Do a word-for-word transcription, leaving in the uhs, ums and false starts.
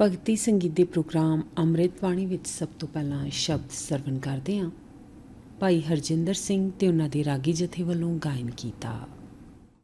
ਭਗਤੀ ਸੰਗੀਤ ਦੇ ਪ੍ਰੋਗਰਾਮ ਅੰਮ੍ਰਿਤ ਬਾਣੀ ਵਿੱਚ ਸਭ ਤੋਂ ਪਹਿਲਾਂ ਸ਼ਬਦ ਸਰਵਣ ਕਰਦੇ ਹਾਂ। ਭਾਈ ਹਰਜਿੰਦਰ ਸਿੰਘ ਤੇ ਉਹਨਾਂ ਦੇ ਰਾਗੀ ਜਥੇ ਵੱਲੋਂ ਗਾਇਨ ਕੀਤਾ।